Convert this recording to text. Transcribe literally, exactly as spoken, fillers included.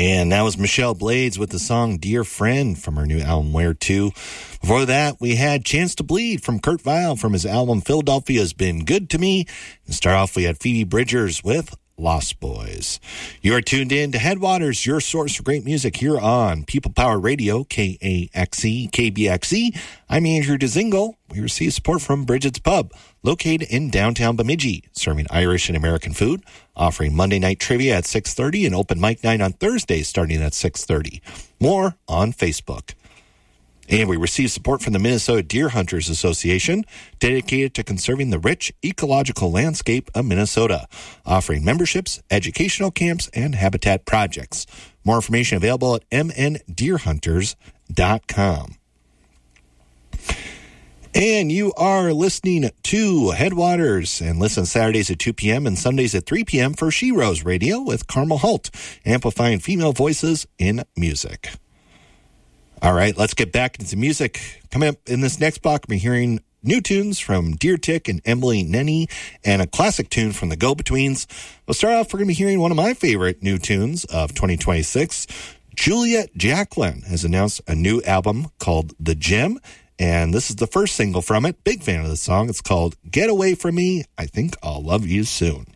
And that was Michelle Blades with the song Dear Friend from her new album Where To. Before that, we had Chance to Bleed from Kurt Vile from his album Philadelphia's Been Good to Me. And start off, we had Phoebe Bridgers with Lost Boys. You are tuned in to Headwaters, your source for great music here on People Power Radio, K A X E, K B X E. I'm Andrew DeZingle. We receive support from Bridget's Pub, located in downtown Bemidji, serving Irish and American food, offering Monday night trivia at six thirty and open mic night on Thursdays starting at six thirty. More on Facebook. And we receive support from the Minnesota Deer Hunters Association, dedicated to conserving the rich ecological landscape of Minnesota, offering memberships, educational camps, and habitat projects. More information available at m n deer hunters dot com. And you are listening to Headwaters, and listen Saturdays at two p.m. and Sundays at three p.m. for She Rose Radio with Carmel Holt, amplifying female voices in music. All right, let's get back into music. Coming up in this next block, we're hearing new tunes from Deer Tick and Emily Nenny, and a classic tune from the Go-Betweens. We'll start off, we're going to be hearing one of my favorite new tunes of twenty twenty-six. Juliet Jacqueline has announced a new album called The Gem, and this is the first single from it. Big fan of the song. It's called Get Away From Me, I Think I'll Love You Soon.